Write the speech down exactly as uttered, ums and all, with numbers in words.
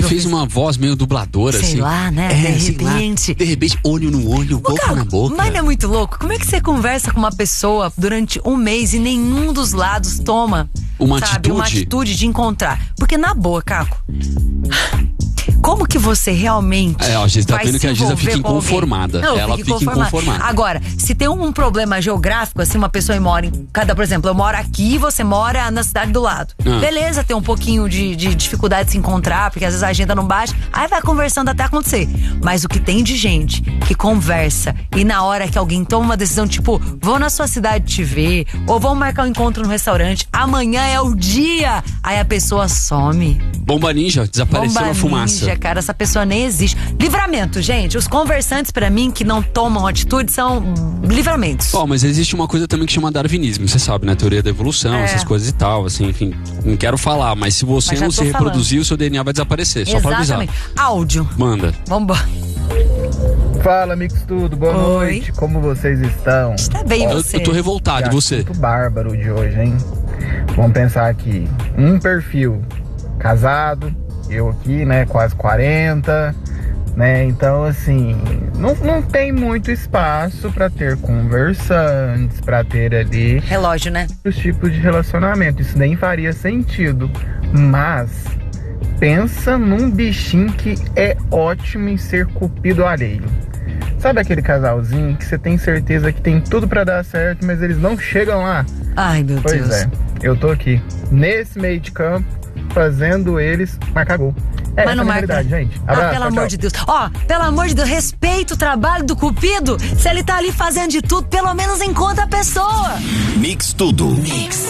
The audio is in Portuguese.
fez fiz... uma voz meio dubladora, sei assim. lá, né? É, de sei repente. Lá. De repente, olho no olho, boca Carlos, na boca. Mas não é muito louco? Como é que você conversa com uma pessoa durante um mês e nenhum dos lados toma uma sabe, atitude? uma atitude de encontrar? Porque na boa, Caco, como que você realmente É, ó, a gente tá vai vendo que a Giza fica inconformada. Não, ela fica inconformada. Agora, se tem um problema geográfico, assim, uma pessoa mora em cada, por exemplo, eu moro aqui e você mora na cidade do lado. Ah. Beleza, tem um pouquinho de, de dificuldade de se encontrar, porque às vezes a agenda não bate, aí vai conversando até acontecer. Mas o que tem de gente que conversa e na hora que alguém toma uma decisão, tipo, vou na sua cidade te ver, ou vamos marcar um encontro no restaurante, amanhã é o dia, aí a pessoa some. Bomba ninja, desapareceu Bomba na fumaça. ninja, cara, essa pessoa nem existe. Livramento, gente. Os conversantes, pra mim, que não tomam atitude, são livramentos. Ó, oh, mas existe uma coisa também que chama darwinismo, você sabe, né? Teoria da evolução, É. essas coisas e tal, assim, enfim. Não quero falar, mas se você Mas já não tô se falando. reproduzir, o seu D N A vai desaparecer. Só pra avisar. Exatamente. Áudio. Manda. Vambora. Fala, amigos, tudo? Boa Oi. noite. Como vocês estão? Está bem, Eu, você? eu tô revoltado, e você? Muito bárbaro de hoje, hein? Vamos pensar aqui. Um perfil casado, eu aqui, né? Quase quarenta, né? Então, assim, não, não tem muito espaço pra ter conversantes, pra ter ali Relógio, né? os tipos de relacionamento. Isso nem faria sentido. Mas pensa num bichinho que é ótimo em ser cupido alheio. Sabe aquele casalzinho que você tem certeza que tem tudo pra dar certo, mas eles não chegam lá? Ai, meu Pois Deus. é, eu tô aqui, nesse meio de campo, fazendo eles marcar gol. É, Mas não essa é a marca. realidade, gente. Ah, Abraço, pelo tchau, amor tchau. de Deus. Ó, pelo amor de Deus, respeita o trabalho do Cupido. Se ele tá ali fazendo de tudo, pelo menos encontra a pessoa. Mix Tudo. Mix.